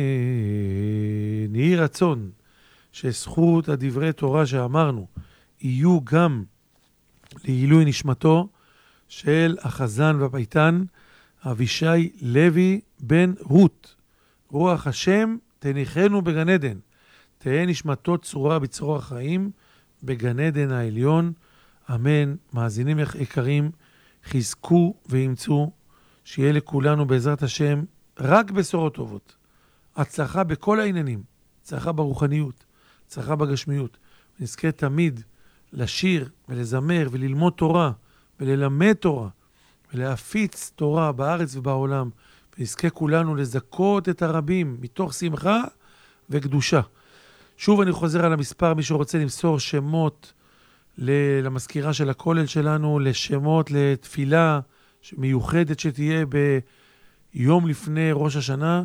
נהי רצון שזכות הדברי תורה שאמרנו יהיו גם לעילוי נשמתו של החזן והפייטן אבישי לוי בן רות. רוח השם תניחנו בגן עדן, תהא נשמתו צרורה בצרור החיים בגן עדן העליון. אמן. מאזינים יקרים, חזקו ואמצו, שיהיה לכולנו בעזרת השם רק בשורות טובות, הצלחה בכל העניינים, הצלחה ברוחניות, הצלחה בגשמיות, ונזכה תמיד לשיר ולזמר וללמוד תורה וללמד תורה ולהפיץ תורה בארץ ובעולם, ונזכה כולנו לזכות את הרבים מתוך שמחה וקדושה. שוב אני חוזר על המספר, מי שרוצה למסור שמות למזכירה של הכולל שלנו, לשמות לתפילה מיוחדת שתהיה ביום לפני ראש השנה,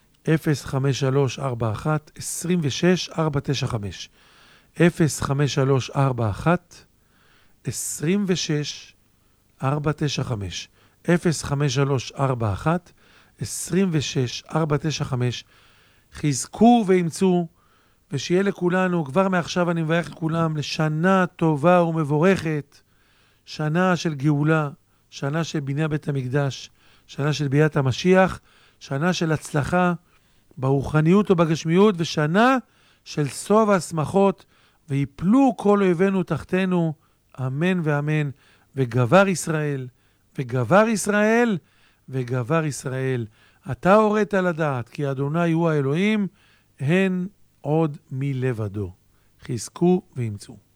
05341 26495 05341 26495 05341 26495. חזקו ואמצו, ושיהיה לכולנו, כבר מעכשיו אני מברך לכולם, לשנה טובה ומבורכת, שנה של גאולה, שנה של בניית בית המקדש, שנה של ביאת המשיח, שנה של הצלחה ברוחניות ובגשמיות, ושנה של סוף השמחות, ויפלו כל אויבינו תחתנו, אמן ואמן. וגבר ישראל, וגבר ישראל, וגבר ישראל. אתה הורית לדעת, כי אדוני הוא האלוהים, הן עוד מלבדו. חזקו ואמצו.